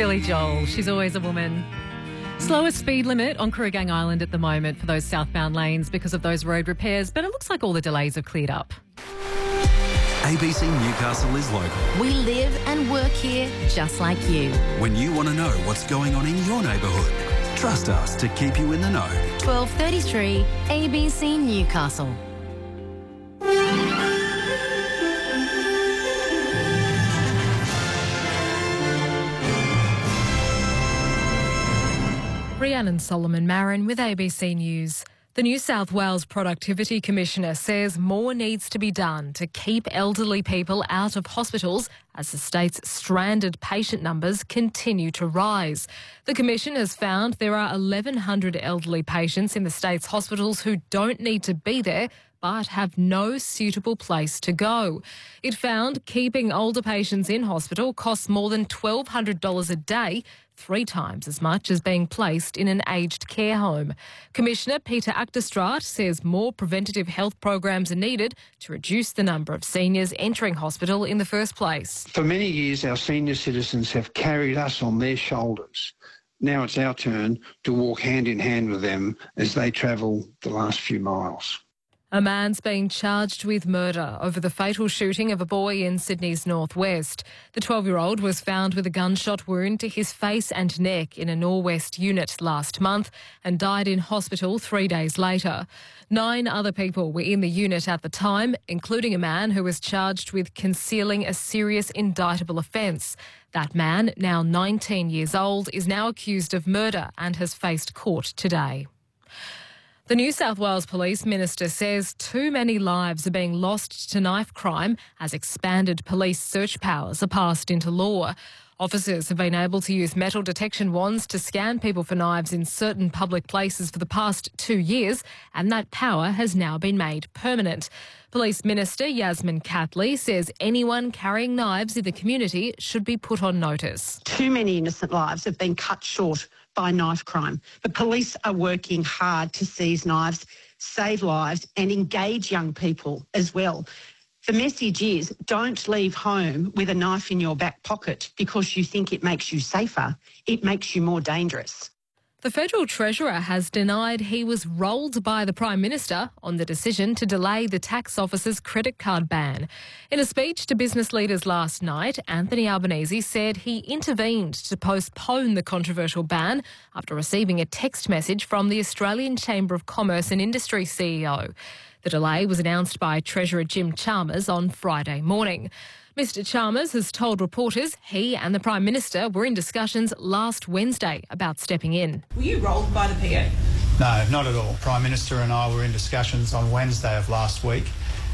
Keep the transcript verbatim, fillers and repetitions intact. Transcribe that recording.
Billy Joel, She's Always a Woman. Slowest speed limit on Kooragang Island at the moment for those southbound lanes because of those road repairs, but it looks like all the delays have cleared up. A B C Newcastle is local. We live and work here just like you. When you want to know what's going on in your neighbourhood, trust us to keep you in the know. twelve thirty-three A B C Newcastle. Rhiannon Solomon Marin with A B C News. The New South Wales Productivity Commissioner says more needs to be done to keep elderly people out of hospitals as the state's stranded patient numbers continue to rise. The Commission has found there are eleven hundred elderly patients in the state's hospitals who don't need to be there but have no suitable place to go. It found keeping older patients in hospital costs more than twelve hundred dollars a day, three times as much as being placed in an aged care home. Commissioner Peter Achterstraat says more preventative health programs are needed to reduce the number of seniors entering hospital in the first place. For many years, our senior citizens have carried us on their shoulders. Now it's our turn to walk hand in hand with them as they travel the last few miles. A man's being charged with murder over the fatal shooting of a boy in Sydney's northwest. The twelve-year-old was found with a gunshot wound to his face and neck in a Norwest unit last month and died in hospital three days later. Nine other people were in the unit at the time, including a man who was charged with concealing a serious indictable offence. That man, now nineteen years old, is now accused of murder and has faced court today. The New South Wales Police Minister says too many lives are being lost to knife crime as expanded police search powers are passed into law. Officers have been able to use metal detection wands to scan people for knives in certain public places for the past two years, and that power has now been made permanent. Police Minister Yasmin Catley says anyone carrying knives in the community should be put on notice. Too many innocent lives have been cut short by knife crime. The police are working hard to seize knives, save lives and engage young people as well. The message is don't leave home with a knife in your back pocket because you think it makes you safer. It makes you more dangerous. The Federal Treasurer has denied he was rolled by the Prime Minister on the decision to delay the tax office's credit card ban. In a speech to business leaders last night, Anthony Albanese said he intervened to postpone the controversial ban after receiving a text message from the Australian Chamber of Commerce and Industry C E O. The delay was announced by Treasurer Jim Chalmers on Friday morning. Mr Chalmers has told reporters he and the Prime Minister were in discussions last Wednesday about stepping in. Were you rolled by the P A? No, not at all. Prime Minister and I were in discussions on Wednesday of last week